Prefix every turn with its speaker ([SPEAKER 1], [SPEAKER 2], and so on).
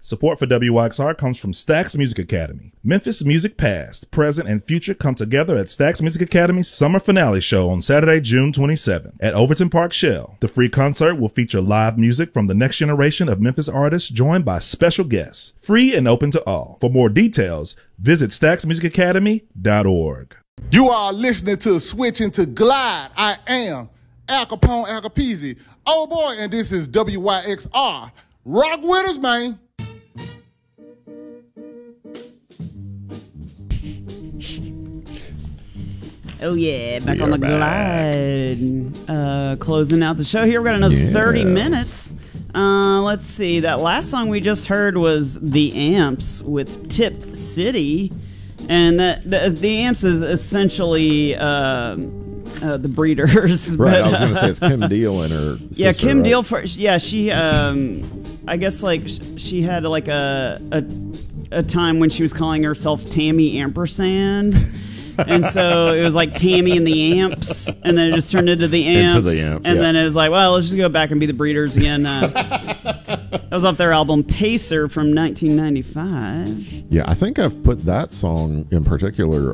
[SPEAKER 1] Support for WYXR comes from Stax Music Academy. Memphis music past, present, and future come together at Stax Music Academy's summer finale show on Saturday, June 27th at Overton Park Shell. The free concert will feature live music from the next generation of Memphis artists joined by special guests. Free and open to all. For more details, visit staxmusicacademy.org.
[SPEAKER 2] You are listening to Switching to Glide. I am Al Capone Al Capizzi. Oh boy, and this is WYXR. Rock with us, man.
[SPEAKER 3] Oh, yeah, back on the glide. Closing out the show here. We've got another 30 minutes. Let's see. That last song we just heard was The Amps with Tip City. And the Amps is essentially the Breeders.
[SPEAKER 4] Right,
[SPEAKER 3] but,
[SPEAKER 4] I was going to say it's Kim Deal and her sister.
[SPEAKER 3] Yeah, Kim
[SPEAKER 4] right?
[SPEAKER 3] Deal. She, I guess, like, she had, like, a time when she was calling herself Tammy Ampersand. And so it was like Tammy and the Amps, and then it just turned into the Amps. And then it was like, well, let's just go back and be the Breeders again. That was off their album Pacer from 1995.
[SPEAKER 4] Yeah, I think I've put that song in particular